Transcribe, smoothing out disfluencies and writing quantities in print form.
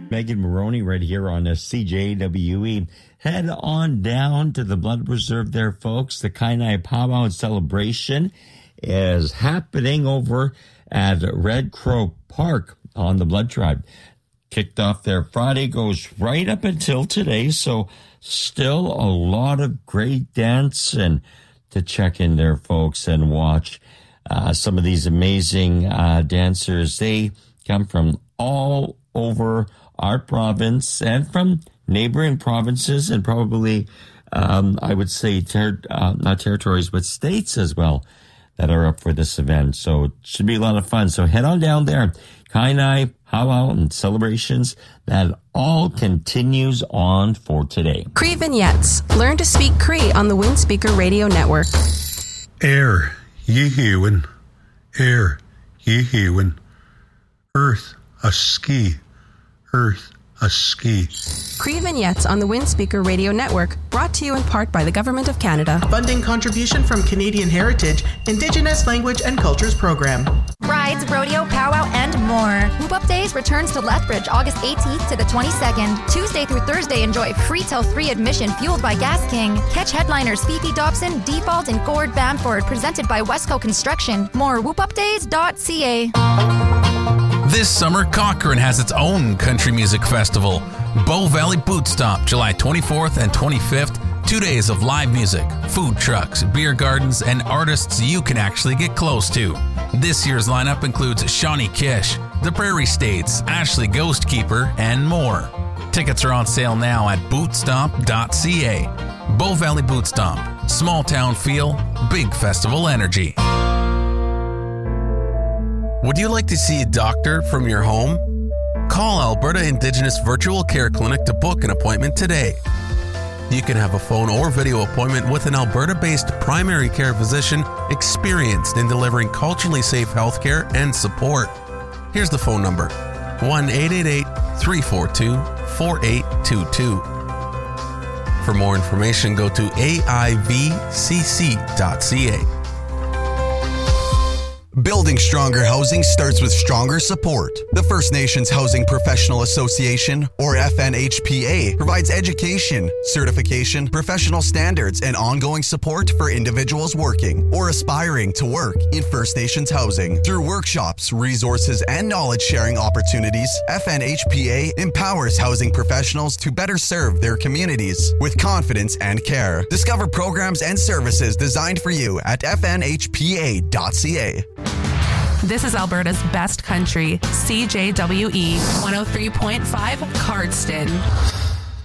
Megan Maroney right here on CJWE. Head on down to the Blood Reserve there, folks. The Kainai Powwow celebration is happening over at Red Crow Park on the Blood Tribe. Kicked off there Friday, goes right up until today, so still a lot of great dance and to check in there, folks, and watch some of these amazing dancers. They come from all over our province and from neighboring provinces and probably, I would say, not territories, but states as well that are up for this event. So it should be a lot of fun. So head on down there. Kainai Powwow and celebrations, that all continues on for today. Cree Vignettes. Learn to speak Cree on the Windspeaker Radio Network. Air, ye hewen. Air, ye hewen. Earth, a ski. Earth, a ski. Cree Vignettes on the Windspeaker Radio Network, brought to you in part by the Government of Canada. A funding contribution from Canadian Heritage, Indigenous Language and Cultures Program. Rides, rodeo, powwow, and more. Whoop Up Days returns to Lethbridge August 18th to the 22nd. Tuesday through Thursday, enjoy free till 3 admission fueled by Gas King. Catch headliners Fifi Dobson, Default, and Gord Bamford, presented by Westco Construction. More whoopupdays.ca. This summer, Cochrane has its own country music festival. Bow Valley Boot Stomp, July 24th and 25th. 2 days of live music, food trucks, beer gardens, and artists you can actually get close to. This year's lineup includes Shawnee Kish, The Prairie States, Ashley Ghostkeeper, and more. Tickets are on sale now at bootstomp.ca. Bow Valley Boot Stomp. Small town feel, big festival energy. Would you like to see a doctor from your home? Call Alberta Indigenous Virtual Care Clinic to book an appointment today. You can have a phone or video appointment with an Alberta-based primary care physician experienced in delivering culturally safe healthcare and support. Here's the phone number, 1-888-342-4822. For more information, go to aivcc.ca. Building stronger housing starts with stronger support. The First Nations Housing Professional Association, or FNHPA, provides education, certification, professional standards, and ongoing support for individuals working or aspiring to work in First Nations housing. Through workshops, resources, and knowledge-sharing opportunities, FNHPA empowers housing professionals to better serve their communities with confidence and care. Discover programs and services designed for you at fnhpa.ca. This is Alberta's best country, CJWE 103.5 Cardston.